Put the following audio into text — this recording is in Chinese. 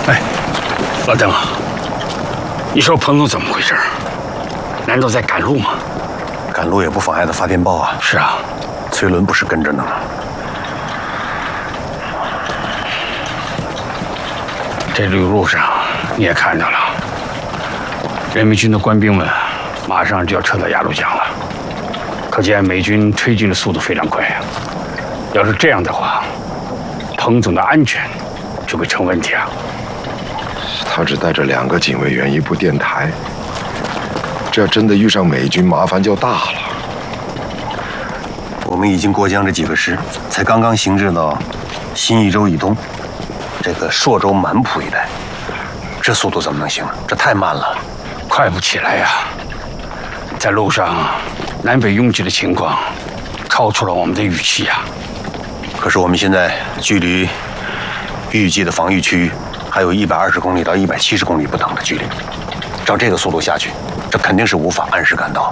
哎，老邓啊，你说彭总怎么回事？难道在赶路吗？ 赶路也不妨碍他发电报啊。 是啊， 崔伦不是跟着呢吗？ 这旅路上你也看到了，人民军的官兵们马上就要撤到鸭绿江了，可见美军推进的速度非常快啊。要是这样的话，彭总的安全就会成问题啊。 他只带着2个警卫员，1部电台，这要真的遇上美军，麻烦就大了。 我们已经过江这几个师，才刚刚行至到新义州以东，这个朔州满浦一带，这速度怎么能行呢？这太慢了， 快不起来呀！在路上，南北拥挤的情况超出了我们的预期呀。 可是我们现在距离预计的防御区域还有120公里到170公里不等的距离，照这个速度下去，这肯定是无法按时赶到。